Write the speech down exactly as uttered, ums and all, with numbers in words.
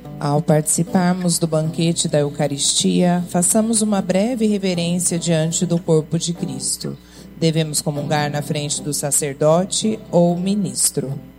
Ao participarmos do banquete da Eucaristia, façamos uma breve reverência diante do corpo de Cristo. Devemos comungar na frente do sacerdote ou ministro.